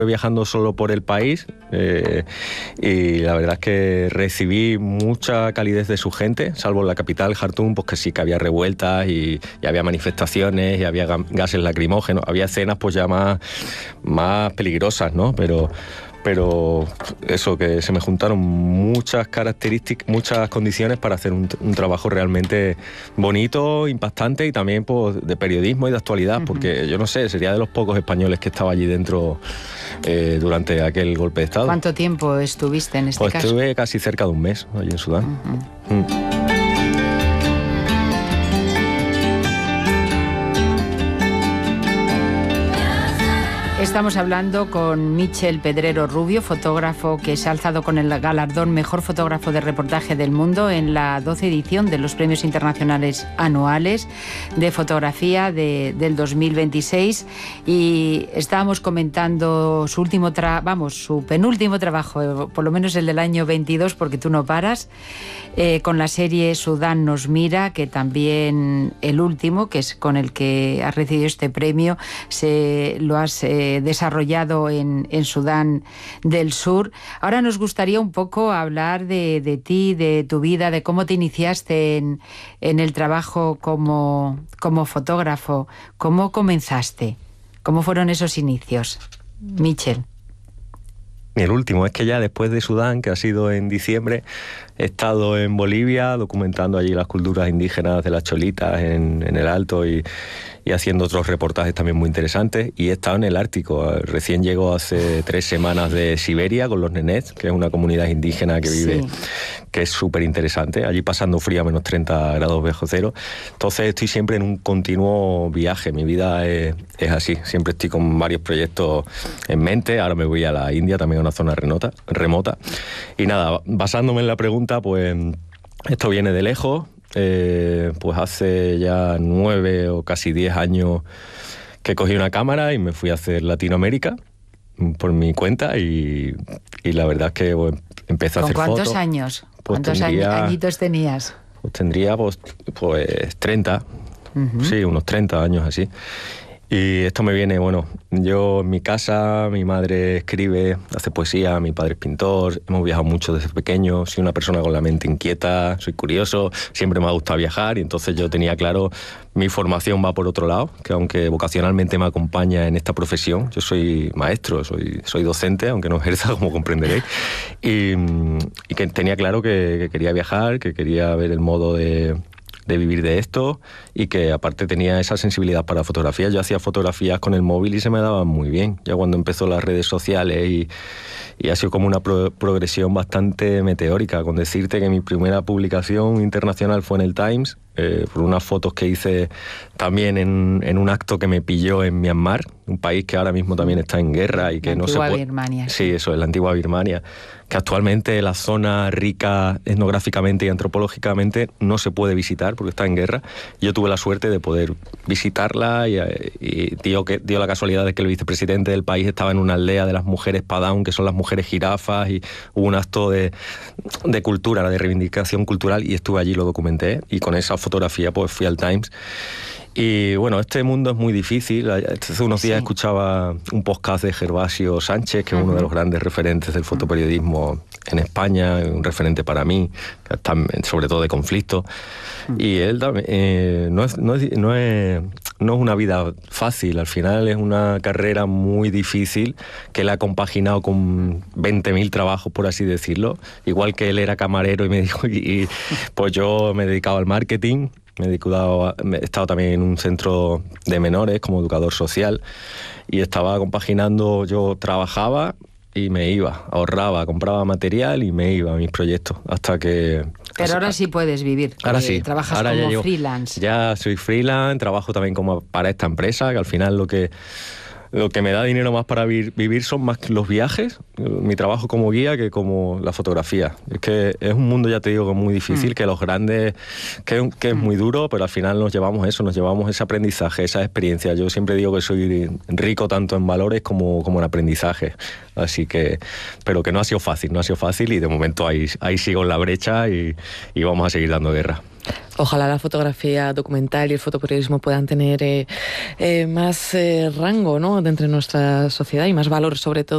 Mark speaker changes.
Speaker 1: viajando solo por el país y la verdad es que recibí mucha calidez de su gente, salvo en la capital, Jartum, pues que sí que había revueltas y había manifestaciones y había gases lacrimógenos, había escenas pues ya más peligrosas, ¿no? Pero eso, que se me juntaron muchas características, muchas condiciones para hacer un trabajo realmente bonito, impactante y también pues, de periodismo y de actualidad, porque yo no sé, sería de los pocos españoles que estaba allí dentro durante aquel golpe de Estado.
Speaker 2: ¿Cuánto tiempo estuviste en este caso?
Speaker 1: Pues estuve casi cerca de un mes allí en Sudán.
Speaker 2: Estamos hablando con Michel Pedrero Rubio, fotógrafo que se ha alzado con el galardón Mejor Fotógrafo de Reportaje del Mundo en la 12ª edición de los Premios Internacionales Anuales de Fotografía del 2026. Y estábamos comentando su penúltimo trabajo, por lo menos el del año 22, porque tú no paras, con la serie Sudán nos mira, que también el último, que es con el que has recibido este premio, lo has desarrollado en Sudán del Sur. Ahora nos gustaría un poco hablar de ti, de tu vida, de cómo te iniciaste en el trabajo como fotógrafo. ¿Cómo comenzaste? ¿Cómo fueron esos inicios, Michel?
Speaker 1: El último es que ya después de Sudán, que ha sido en diciembre, he estado en Bolivia documentando allí las culturas indígenas de las cholitas en el Alto y haciendo otros reportajes también muy interesantes, y he estado en el Ártico. Recién llego hace 3 semanas de Siberia con los Nenets, que es una comunidad indígena que vive, que es súper interesante, allí pasando frío a menos 30 grados bajo cero. Entonces estoy siempre en un continuo viaje, mi vida es así, siempre estoy con varios proyectos en mente. Ahora me voy a la India, también a una zona remota. Y nada, basándome en la pregunta, pues esto viene de lejos. Pues hace ya 9 o casi 10 años que cogí una cámara y me fui a hacer Latinoamérica por mi cuenta y la verdad es que pues, empecé a hacer fotos.
Speaker 2: ¿Con cuántos años?
Speaker 1: Pues
Speaker 2: ¿Cuántos añitos tenías?
Speaker 1: Pues tendría pues 30, sí, unos 30 años así. Y esto me viene, bueno, yo en mi casa, mi madre escribe, hace poesía, mi padre es pintor, hemos viajado mucho desde pequeño, soy una persona con la mente inquieta, soy curioso, siempre me ha gustado viajar y entonces yo tenía claro, mi formación va por otro lado, que aunque vocacionalmente me acompaña en esta profesión, yo soy maestro, soy docente, aunque no ejerza, como comprenderéis, y que tenía claro que quería viajar, que quería ver el modo de vivir de esto y que aparte tenía esa sensibilidad para fotografía. Yo hacía fotografías con el móvil y se me daban muy bien. Ya cuando empezó las redes sociales y ha sido como una progresión bastante meteórica, con decirte que mi primera publicación internacional fue en el Times, por unas fotos que hice también en un acto que me pilló en Myanmar, un país que ahora mismo también está en guerra y que no se puede...
Speaker 2: Birmania.
Speaker 1: Sí, eso es, la antigua Birmania, que actualmente la zona rica etnográficamente y antropológicamente no se puede visitar porque está en guerra. Yo tuve la suerte de poder visitarla y dio la casualidad de que el vicepresidente del país estaba en una aldea de las mujeres Padaun, que son las mujeres jirafas, y hubo un acto de cultura, de reivindicación cultural, y estuve allí, lo documenté, y con esa fotografía pues fui al Times. Y bueno, este mundo es muy difícil. Hace unos días escuchaba un podcast de Gervasio Sánchez, que es uno de los grandes referentes del fotoperiodismo en España, un referente para mí, sobre todo de conflicto. Y él también, no es una vida fácil, al final es una carrera muy difícil que él ha compaginado con 20.000 trabajos, por así decirlo. Igual que él era camarero y me dijo, pues yo me he dedicado al marketing. He estado también en un centro de menores como educador social y estaba compaginando, yo trabajaba y me iba, ahorraba, compraba material y me iba a mis proyectos hasta que...
Speaker 2: Pero ahora sí puedes vivir,
Speaker 1: ahora sí,
Speaker 2: trabajas
Speaker 1: ahora
Speaker 2: como freelance.
Speaker 1: Ya soy freelance, trabajo también como para esta empresa, que al final lo que me da dinero más para vivir son más los viajes, mi trabajo como guía, que como la fotografía. Es que es un mundo, ya te digo, muy difícil, que los grandes, que es muy duro, pero al final nos llevamos ese aprendizaje, esa experiencia. Yo siempre digo que soy rico tanto en valores como en aprendizaje. Así que, pero que no ha sido fácil y de momento ahí sigo en la brecha y vamos a seguir dando guerra.
Speaker 3: Ojalá la fotografía documental y el fotoperiodismo puedan tener más rango, ¿no?, dentro de nuestra sociedad y más valor, sobre todo.